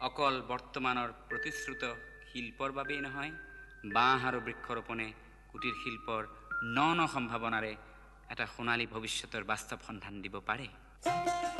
অকল বৰ্তমানৰ প্ৰতিশ্ৰুত শিল্পৰ বাবেই নহয়, বাঁহ আৰু বৃক্ষৰোপণে কুটিৰ শিল্পৰ ন সম্ভাৱনাৰে এটা সোণালী ভৱিষ্যতৰ বাস্তৱ সন্ধান দিব পাৰে।